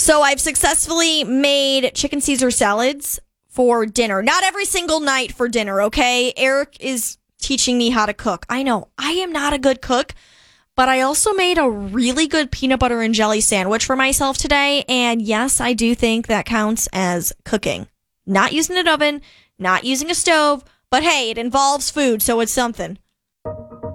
So I've successfully made chicken Caesar salads for dinner. Not every single night for dinner, okay? Eric is teaching me how to cook. I know I am not a good cook, but I also made a really good peanut butter and jelly sandwich for myself today. And yes, I do think that counts as cooking. Not using an oven, not using a stove, but hey, it involves food, so it's something.